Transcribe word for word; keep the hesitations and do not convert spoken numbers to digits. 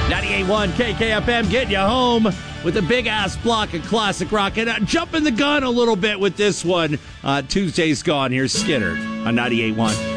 ninety-eight point one K K F M getting you home with a big-ass block of classic rock. And uh, jumping the gun a little bit with this one. Uh, Tuesday's gone. Here's Skinner on ninety-eight point one.